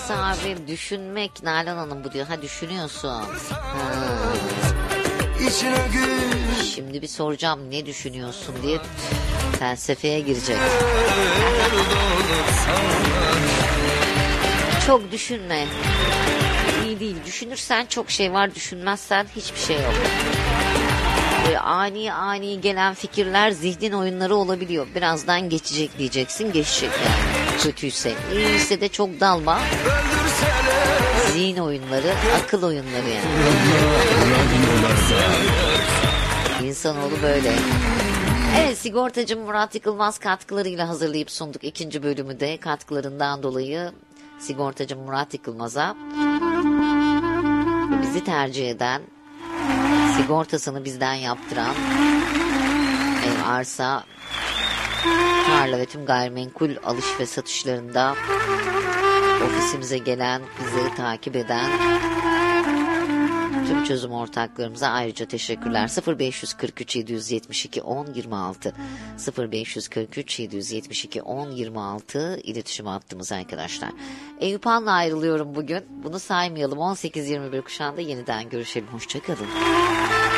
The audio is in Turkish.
Yoksa abi düşünmek, Nalan Hanım bu diyor. Ha düşünüyorsun. Ha. Şimdi bir soracağım ne düşünüyorsun diye felsefeye girecek. Çok düşünme. İyi değil. Düşünürsen çok şey var, düşünmezsen hiçbir şey yok. Böyle ani gelen fikirler zihnin oyunları olabiliyor. Birazdan geçecek diyeceksin, geçecek yani. Kötüyse. İyiyse de çok dalma. Zihin oyunları, akıl oyunları yani. İnsanoğlu böyle. Evet, sigortacı Murat Yıkılmaz katkılarıyla hazırlayıp sunduk ikinci bölümü de. Katkılarından dolayı sigortacı Murat Yıkılmaz'a, bizi tercih eden, sigortasını bizden yaptıran, arsa, tarla ve tüm gayrimenkul alış ve satışlarında ofisimize gelen, bizleri takip eden tüm çözüm ortaklarımıza ayrıca teşekkürler. 0543 772 10 26 0543 772 10 26 iletişim hattımız arkadaşlar. Eyüp Han'la ayrılıyorum bugün. Bunu saymayalım. 18-21 kuşağında yeniden görüşelim. Hoşçakalın.